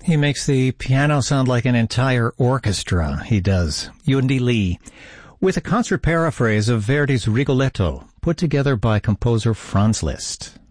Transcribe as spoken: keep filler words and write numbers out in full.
He makes the piano sound like an entire orchestra. He does. Yundi Lee, with a concert paraphrase of Verdi's Rigoletto, put together by composer Franz Liszt.